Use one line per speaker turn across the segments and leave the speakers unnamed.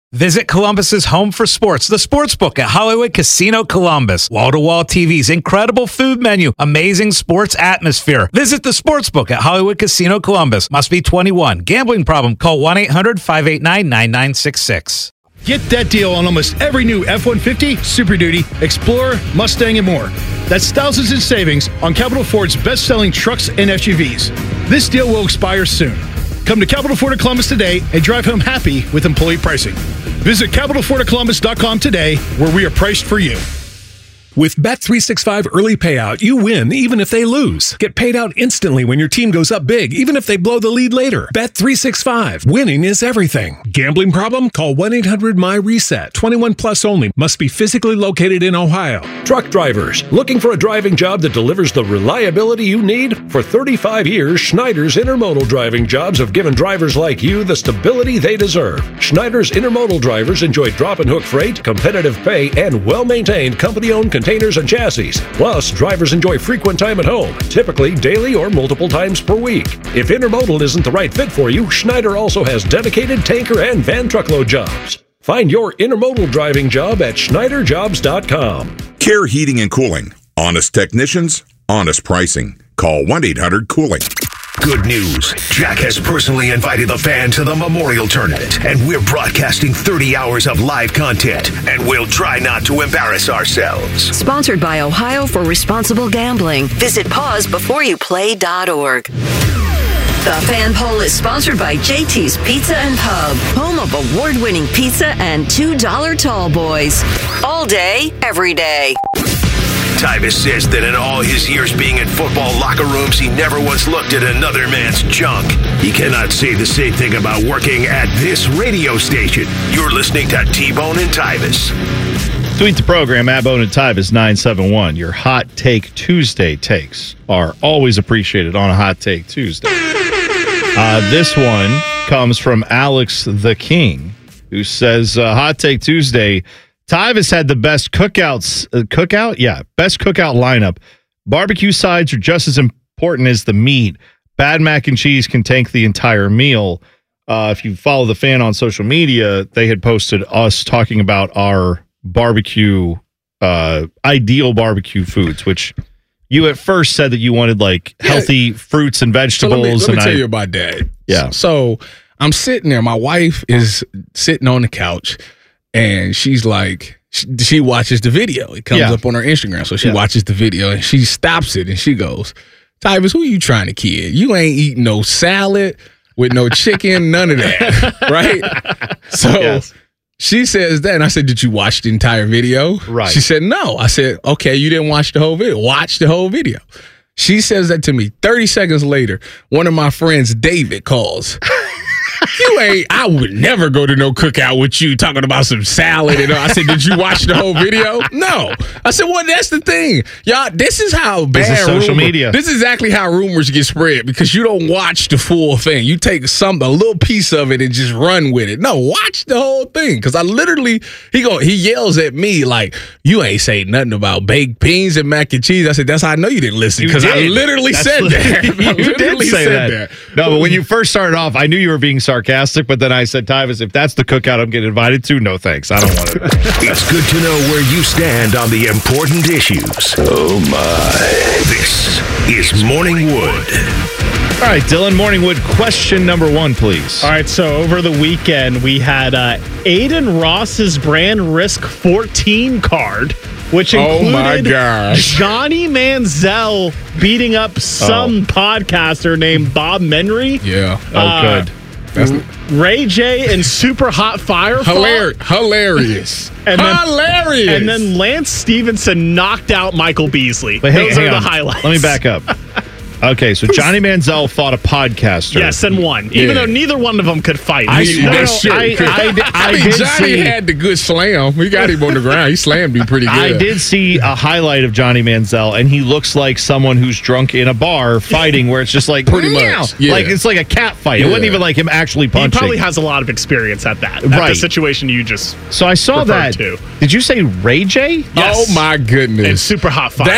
Visit Columbus's home for sports, the Sportsbook at Hollywood Casino Columbus. Wall-to-wall TVs, incredible food menu, amazing sports atmosphere. Visit the Sportsbook at Hollywood Casino Columbus. Must be 21. Gambling problem? Call 1-800-589-9966.
Get that deal on almost every new F-150, Super Duty, Explorer, Mustang, and more. That's thousands in savings on Capital Ford's best-selling trucks and SUVs. This deal will expire soon. Come to Capital Ford of Columbus today and drive home happy with employee pricing. Visit CapitalFordofColumbus.com today, where we are priced for you.
With Bet365 Early Payout, you win even if they lose. Get paid out instantly when your team goes up big, even if they blow the lead later. Bet365. Winning is everything. Gambling problem? Call 1-800-MY-RESET. 21 plus only. Must be physically located in Ohio.
Truck drivers, looking for a driving job that delivers the reliability you need? For 35 years, Schneider's Intermodal driving jobs have given drivers like you the stability they deserve. Schneider's Intermodal drivers enjoy drop and hook freight, competitive pay, and well-maintained company-owned containers and chassis. Plus, drivers enjoy frequent time at home, typically daily or multiple times per week. If Intermodal isn't the right fit for you, Schneider also has dedicated tanker and van truckload jobs. Find your Intermodal driving job at SchneiderJobs.com.
Care Heating and Cooling. Honest technicians, honest pricing. Call 1-800-COOLING.
Good news. Jack has personally invited the fan to the Memorial Tournament, and we're broadcasting 30 hours of live content, and we'll try not to embarrass ourselves.
Sponsored by Ohio for Responsible Gambling. Visit pausebeforeyouplay.org. The Fan Poll is sponsored by JT's Pizza and Pub, home of award-winning pizza and $2 tall boys. All day, every day.
Tyvis says that in all his years being in football locker rooms, he never once looked at another man's junk. He cannot say the same thing about working at this radio station. You're listening to T-Bone and Tyvis.
Tweet the program at Bone and Tyvis 971. Your Hot Take Tuesday takes are always appreciated on a Hot Take Tuesday. This one comes from Alex the King, who says, Hot Take Tuesday, Tyvis had the best best cookout lineup. Barbecue sides are just as important as the meat. Bad mac and cheese can tank the entire meal. If you follow the fan on social media, they had posted us talking about our barbecue, ideal barbecue foods, which you at first said that you wanted like healthy fruits and vegetables.
So let me tell you about that.
Yeah.
So I'm sitting there. My wife is sitting on the couch. And she's like, she watches the video. It comes up on her Instagram. So she watches the video and she stops it and she goes, Tyvis, who you trying to kid? You ain't eating no salad with no chicken, none of that. Right? So she says that. And I said, did you watch the entire video?
Right.
She said, no. I said, okay, you didn't watch the whole video. Watch the whole video. She says that to me. 30 seconds later, one of my friends, David, calls. I would never go to no cookout with you talking about some salad. And I said, did you watch the whole video? No. I said, well, that's the thing. Y'all, this is how bad
this is social media.
This is exactly how rumors get spread because you don't watch the full thing. You take a little piece of it and just run with it. No, watch the whole thing. Because I literally, he yells at me like, you ain't say nothing about baked beans and mac and cheese. I said, that's how I know you didn't listen. Because I literally said that.
You did say that. No, but when you first started off, I knew you were being sarcastic, but then I said, Tyvis, if that's the cookout I'm getting invited to, no thanks. I don't want it.
It's good to know where you stand on the important issues. Oh, my. This is Morning Wood.
All right, Dylan, Morningwood, question number 1, please.
All right, so over the weekend, we had Aiden Ross's brand Risk 14 card, which included Johnny Manziel beating up some podcaster named Bob Menry.
Yeah.
Good.
Ray J and Super Hot Fire.
Hilarious.
Hilarious. And then Lance Stevenson knocked out Michael Beasley.
But
Those are the highlights.
Let me back up. Okay, so Johnny Manziel fought a podcaster.
Yes, and won. Even though neither one of them could fight.
Johnny had the good slam. We got him on the ground. He slammed him pretty good.
I did see a highlight of Johnny Manziel, and he looks like someone who's drunk in a bar fighting, where it's just like
pretty much,
like it's like a cat fight. It wasn't even like him actually punching.
He probably has a lot of experience at that. At the situation you just.
So I saw that. Did you say Ray J?
Yes.
Oh my goodness!
And Super Hot Fire.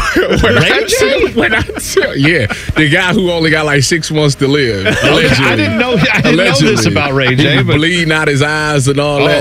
The guy who only got like 6 months to live.
I didn't know this about Ray J.
He was bleeding out his eyes and all that.